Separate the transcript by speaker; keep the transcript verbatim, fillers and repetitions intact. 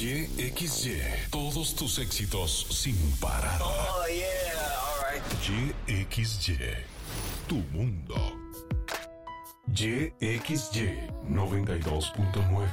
Speaker 1: Y X Y, todos tus éxitos sin parar.
Speaker 2: Oh, yeah, all right.
Speaker 1: Y X Y, tu mundo. Y X Y noventa y dos punto nueve.